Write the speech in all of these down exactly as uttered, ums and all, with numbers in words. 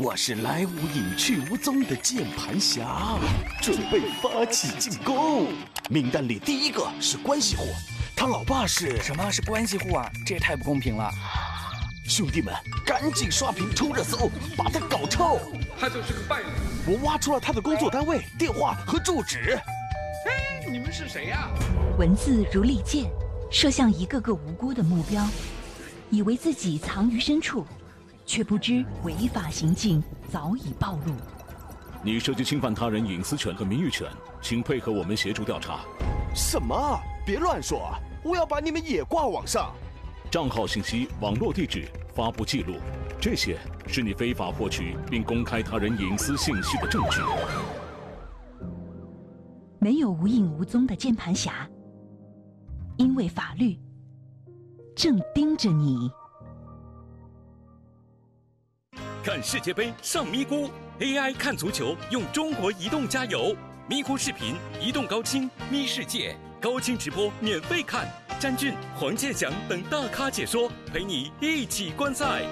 我是来无影去无踪的键盘侠，准备发起进攻。名单里第一个是关系户，他老爸是…… 什么是关系户啊？这也太不公平了！ 兄弟们，赶紧刷屏冲热搜，把他搞臭！ 他就是个败类。 我挖出了他的工作单位、电话和住址。 哎，你们是谁呀？ 文字如利剑，射向一个个无辜的目标，以为自己藏于深处，却不知违法行径早已暴露。 你涉及侵犯他人隐私权和名誉权，请配合我们协助调查。 什么？别乱说！我要把你们也挂网上。 账号信息、网络地址、发布记录，这些是你非法获取并公开他人隐私信息的证据。 没有无影无踪的键盘侠，因为法律正盯着你。 看世界杯上咪咕 ，A I 看足球用中国移动加油，咪咕视频、移动高清咪世界高清直播免费看，詹俊、黄健翔等大咖解说，陪你一起观赛。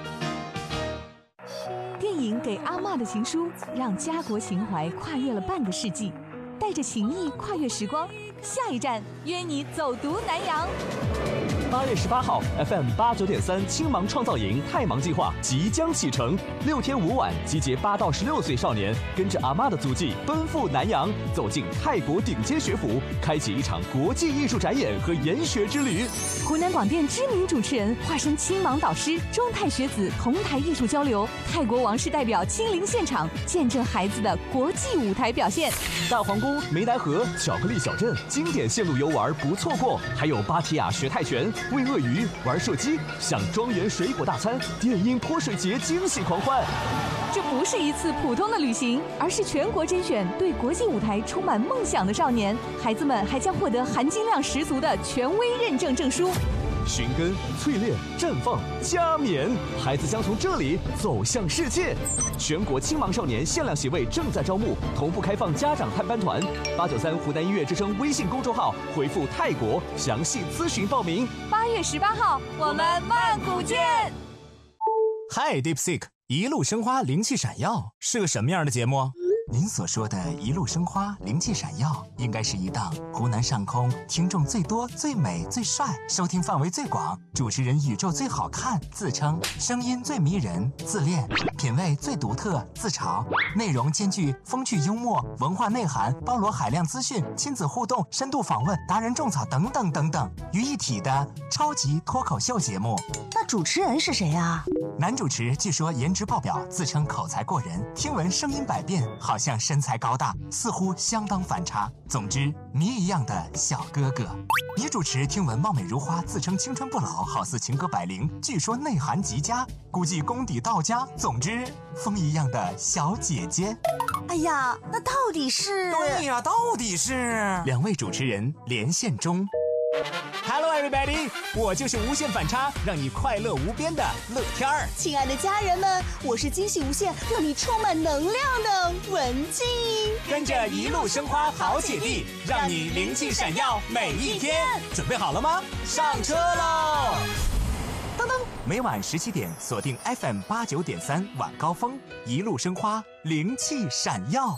电影《给阿嬷的情书》让家国情怀跨越了半个世纪，带着情谊跨越时光，下一站约你走读南洋。 八月十八号 ，F M 八九点三青芒创造营太芒计划即将启程，六天五晚，集结八到十六岁少年，跟着阿嬷的足迹奔赴南洋，走进泰国顶尖学府，开启一场国际艺术展演和研学之旅。 湖南广电知名主持人化身青芒导师，中泰学子同台艺术交流，泰国王室代表亲临现场，见证孩子的国际舞台表现。 大皇宫、湄南河、巧克力小镇，经典线路游玩不错过，还有芭提雅学泰拳。喂鳄鱼、玩射击，享庄园水果大餐，电音泼水节惊喜狂欢。 这不是一次普通的旅行，而是全国甄选对国际舞台充满梦想的少年。孩子们还将获得含金量十足的权威认证证书。 寻根、淬炼、绽放、加冕，孩子将从这里走向世界。全国青芒少年限量席位正在招募，同步开放家长探班团。八九三湖南音乐之声微信公众号回复泰国详细咨询报名。 八月十八号，我们曼谷见。 嗨 ，DeepSeek， 一路生花，灵气闪耀是个什么样的节目？您所说的一路生花，灵气闪耀，应该是一档湖南上空听众最多、最美、最帅，收听范围最广，主持人宇宙最好看，自称声音最迷人，自恋，品味最独特，自嘲，内容兼具风趣幽默、文化内涵，包罗海量资讯、亲子互动、深度访问、达人种草等等等等于一体的超级脱口秀节目。 那主持人是谁啊？ 男主持据说颜值爆表，自称口才过人，听闻声音百变，好像身材高大，似乎相当反差。总之，谜一样的小哥哥。女主持听闻貌美如花，自称青春不老，好似情歌百灵，据说内涵极佳，估计功底到家。总之，风一样的小姐姐。 哎呀，那到底是？ 对呀，到底是？两位主持人连线中。Hello everybody， 我就是无限反差，让你快乐无边的乐天儿。 亲爱的家人们，我是惊喜无限，让你充满能量的文静。 跟着一路生花好姐弟，让你灵气闪耀每一天。准备好了吗？上车喽！噔噔，每晚十七点锁定 F M 八九点三晚高峰，一路生花，灵气闪耀。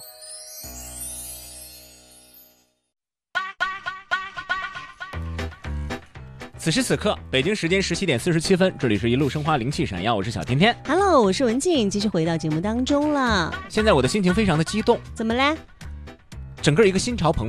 此时此刻，北京时间十七点四十七分，这里是一路生花，灵气闪耀，我是小天天。 Hello， 我是文静，继续回到节目当中了。 现在我的心情非常的激动， 怎么嘞？ 整个一个心潮澎